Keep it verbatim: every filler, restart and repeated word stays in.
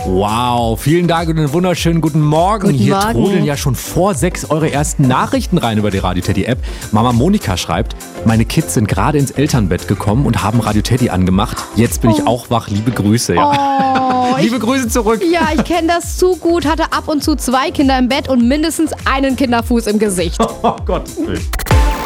Wow, vielen Dank und einen wunderschönen guten Morgen. Guten Hier Morgen. trudeln ja schon vor sechs eure ersten Nachrichten rein über die Radio Teddy App. Mama Monika schreibt, meine Kids sind gerade ins Elternbett gekommen und haben Radio Teddy angemacht. Jetzt bin ich auch wach. Liebe Grüße. Ja. Oh, Liebe Grüße zurück. Ja, ich kenne das zu gut. Hatte ab und zu zwei Kinder im Bett und mindestens einen Kinderfuß im Gesicht. Oh Gott.